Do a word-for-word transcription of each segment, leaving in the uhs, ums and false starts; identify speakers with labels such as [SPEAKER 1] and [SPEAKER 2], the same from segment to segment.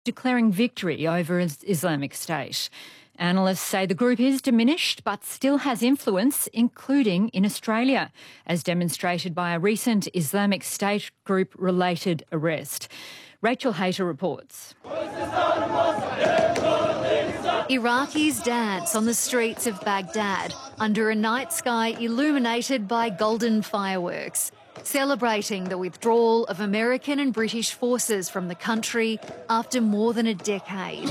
[SPEAKER 1] declaring victory over Islamic State. Analysts say the group is diminished but still has influence, including in Australia, as demonstrated by a recent Islamic State group-related arrest. Rachel Hayter reports.
[SPEAKER 2] Iraqis dance on the streets of Baghdad under a night sky illuminated by golden fireworks, celebrating the withdrawal of American and British forces from the country after more than a decade.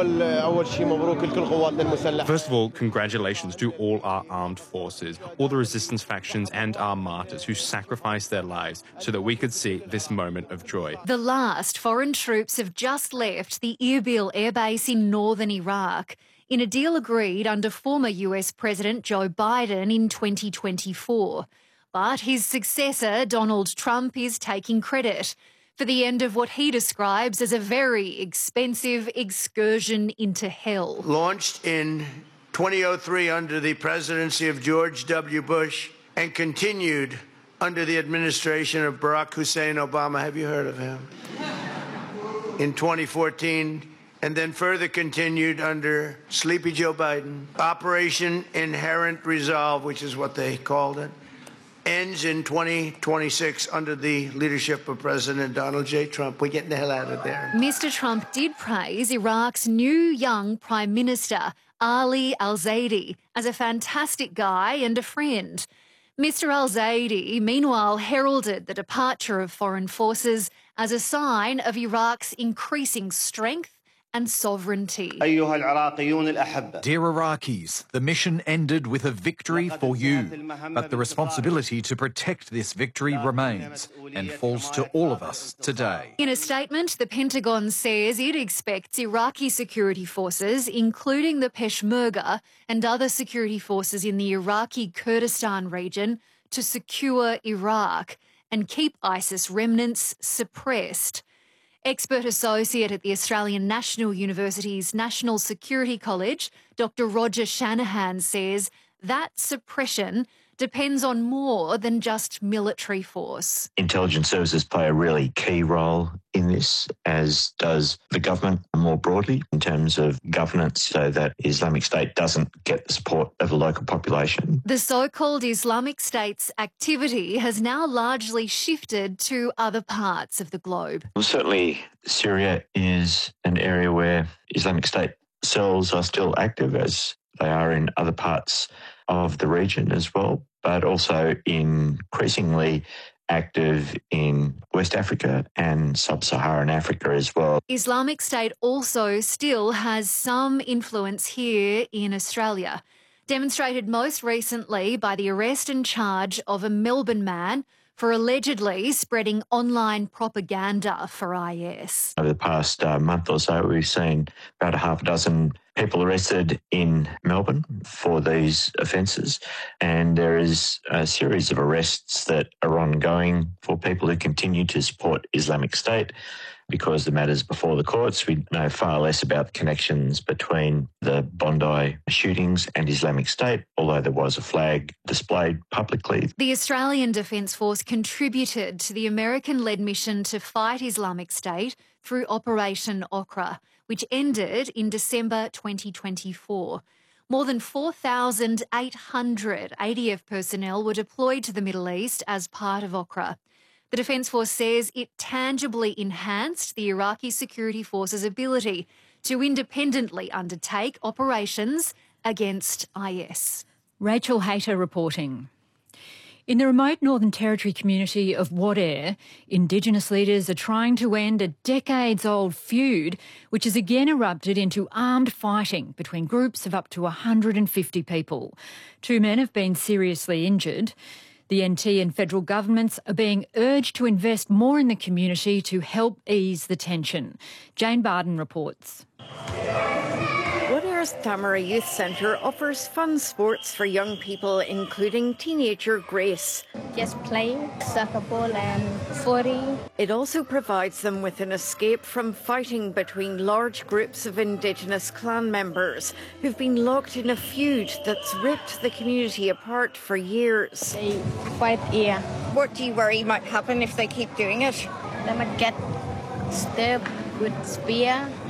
[SPEAKER 3] First of all, congratulations to all our armed forces, all the resistance factions and our martyrs who sacrificed their lives so that we could see this moment of joy.
[SPEAKER 2] The last foreign troops have just left the Erbil air base in northern Iraq in a deal agreed under former U S President Joe Biden in twenty twenty-four. But his successor, Donald Trump, is taking credit for the end of what he describes as a very expensive excursion into hell.
[SPEAKER 4] Launched in twenty oh three under the presidency of George W. Bush and continued under the administration of Barack Hussein Obama. Have you heard of him? In twenty fourteen, and then further continued under Sleepy Joe Biden. Operation Inherent Resolve, which is what they called it, ends in twenty twenty-six under the leadership of President Donald J. Trump. We're getting the hell out of there.
[SPEAKER 2] Mister Trump did praise Iraq's new young Prime Minister, Ali al-Zaidi, as a fantastic guy and a friend. Mister al-Zaidi, meanwhile, heralded the departure of foreign forces as a sign of Iraq's increasing strength and sovereignty.
[SPEAKER 5] Dear Iraqis, the mission ended with a victory for you, but the responsibility to protect this victory remains and falls to all of us today.
[SPEAKER 2] In a statement, the Pentagon says it expects Iraqi security forces, including the Peshmerga and other security forces in the Iraqi Kurdistan region, to secure Iraq and keep ISIS remnants suppressed. Expert associate at the Australian National University's National Security College, Doctor Roger Shanahan, says that suppression depends on more than just military force.
[SPEAKER 6] Intelligence services play a really key role in this, as does the government more broadly in terms of governance, so that Islamic State doesn't get the support of the local population.
[SPEAKER 2] The so-called Islamic State's activity has now largely shifted to other parts of the globe.
[SPEAKER 6] Well, certainly Syria is an area where Islamic State cells are still active, as they are in other parts of the region as well, but also increasingly active in West Africa and Sub-Saharan Africa as well.
[SPEAKER 2] Islamic State also still has some influence here in Australia, demonstrated most recently by the arrest and charge of a Melbourne man for allegedly spreading online propaganda for I S.
[SPEAKER 6] Over the past uh, month or so, we've seen about a half a dozen people arrested in Melbourne for these offences, and there is a series of arrests that are ongoing for people who continue to support Islamic State. Because the matter's before the courts, we know far less about the connections between the Bondi shootings and Islamic State, although there was a flag displayed publicly.
[SPEAKER 2] The Australian Defence Force contributed to the American-led mission to fight Islamic State through Operation Okra, which ended in December twenty twenty-four. More than four thousand eight hundred A D F personnel were deployed to the Middle East as part of Okra. The Defence Force says it tangibly enhanced the Iraqi security forces' ability to independently undertake operations against I S.
[SPEAKER 1] Rachel Hayter reporting. In the remote Northern Territory community of Wadeye, Indigenous leaders are trying to end a decades-old feud which has again erupted into armed fighting between groups of up to one hundred fifty people. Two men have been seriously injured. The N T and federal governments are being urged to invest more in the community to help ease the tension. Jane Barden reports.
[SPEAKER 7] Wadeye's Tamara Youth Centre offers fun sports for young people, including teenager Grace.
[SPEAKER 8] Just playing soccer ball and footy.
[SPEAKER 7] It also provides them with an escape from fighting between large groups of Indigenous clan members who've been locked in a feud that's ripped the community apart for years.
[SPEAKER 8] They fight here.
[SPEAKER 7] What do you worry might happen if they keep doing it?
[SPEAKER 8] They might get stabbed with spear.